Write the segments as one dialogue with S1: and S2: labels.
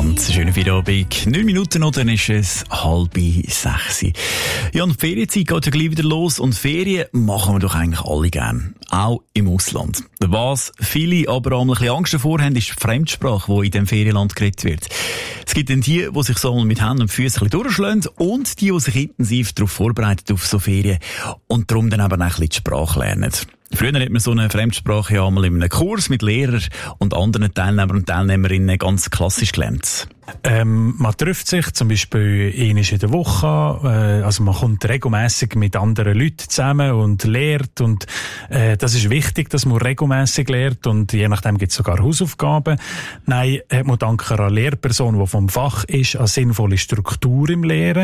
S1: miteinander. Schönen Feierabend. 9 Minuten noch, dann ist es 5:30. Ja, und die Ferienzeit geht ja gleich wieder los. Und Ferien machen wir doch eigentlich alle gern. Auch im Ausland. Was viele aber auch ein bisschen Angst davor haben, ist die Fremdsprache, die in diesem Ferienland geredet wird. Es gibt dann die sich so mit Händen und Füßen ein bisschen durchschlagen und die sich intensiv darauf vorbereiten, auf so Ferien und darum dann eben auch ein bisschen die Sprache lernen. Früher hat man so eine Fremdsprache ja einmal in einem Kurs mit Lehrern und anderen Teilnehmern und Teilnehmerinnen ganz klassisch gelernt.
S2: Man trifft sich zum Beispiel einmal in der Woche, also man kommt regelmässig mit anderen Leuten zusammen und lehrt und das ist wichtig, dass man regelmässig lehrt und je nachdem gibt es sogar Hausaufgaben. Nein, hat man dank einer Lehrperson, die vom Fach ist, eine sinnvolle Struktur im Lehren.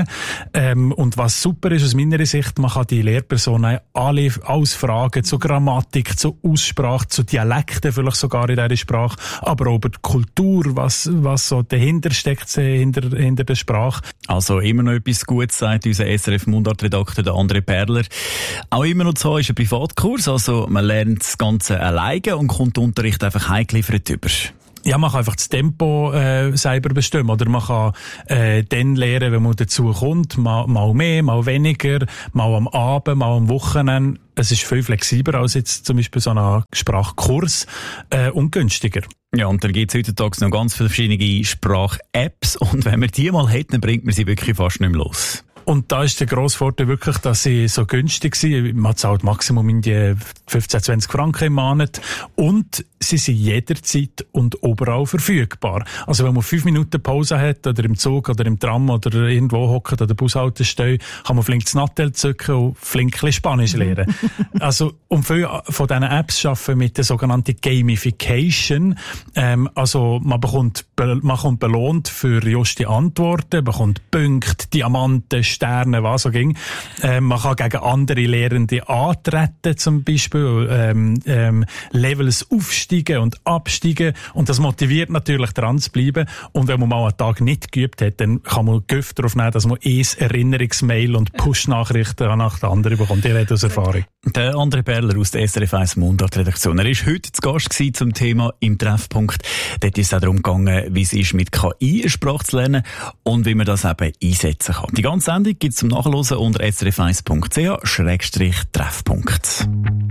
S2: Und was super ist aus meiner Sicht, man kann die Lehrperson alles fragen zur Grammatik, zur Aussprache, zu Dialekten vielleicht sogar in dieser Sprache, aber auch über die Kultur, was so dahinter steckt hinter der Sprache.
S1: Also immer noch etwas Gutes, sagt unser SRF-Mundart-Redakteur, der André Perler. Auch immer noch so ist ein Privatkurs, also man lernt das Ganze alleine und kommt den Unterricht einfach heimgeliefert über.
S2: Ja, man kann einfach das Tempo selber bestimmen. Oder man kann dann lernen, wenn man dazu kommt. Mal mehr, mal weniger, mal am Abend, mal am Wochenende. Es ist viel flexibler als jetzt zum Beispiel so ein Sprachkurs und günstiger.
S1: Ja, und dann gibt es heutzutage noch ganz viele verschiedene Sprach-Apps. Und wenn man die mal hat, dann bringt man sie wirklich fast nicht mehr los.
S2: Und da ist der grosse Vorteil wirklich, dass sie so günstig sind. Man zahlt Maximum in die 15-20 Franken im Monat. Und sie sind jederzeit und überall verfügbar. Also wenn man 5 Minuten Pause hat, oder im Zug, oder im Tram, oder irgendwo hockt, oder Bushaltestelle, kann man flink das Nattel zücken und flink Spanisch lernen. Also, und viele von diesen Apps arbeiten mit der sogenannten Gamification. Also, man kommt belohnt für juste Antworten, bekommt Punkte, Diamanten, Sterne, was auch ging. Man kann gegen andere Lehrende antreten, zum Beispiel, Levels aufsteigen und absteigen. Und das motiviert natürlich, dran zu bleiben. Und wenn man mal einen Tag nicht geübt hat, dann kann man Gift darauf nehmen, dass man Erinnerungsmail und Push-Nachrichten nach der anderen bekommt. Ihr redet aus Erfahrung.
S1: Der André Perler aus der SRF 1 Mundart-Redaktion. Er war heute zu Gast zum Thema im Treffpunkt. Dort ist es auch darum gegangen, wie es ist, mit KI eine Sprache zu lernen und wie man das eben einsetzen kann. Die ganze Sendung gibt es zum Nachhören unter srf1.ch/Treffpunkt.